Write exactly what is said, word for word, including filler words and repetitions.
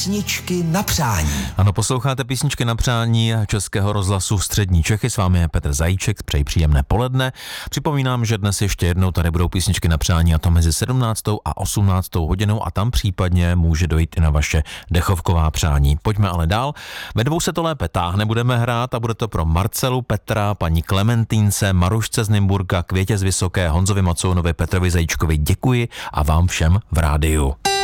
Písničky na přání. Ano, posloucháte písničky na přání Českého rozhlasu Střední Čechy. S vámi je Petr Zajíček, přeji příjemné poledne. Připomínám, že dnes ještě jednou tady budou písničky na přání, a to mezi sedmnáctou a osmnáctou hodinou, a tam případně může dojít i na vaše dechovková přání. Pojďme ale dál. Ve dvou se to lépe táhne, budeme hrát a bude to pro Marcelu, Petra, paní Klementínce, Marušce z Nymburka, Květě z Vysoké, Honzovi Macounovi, Petrovi Zajíčkovi. Děkuji a vám všem v rádiu.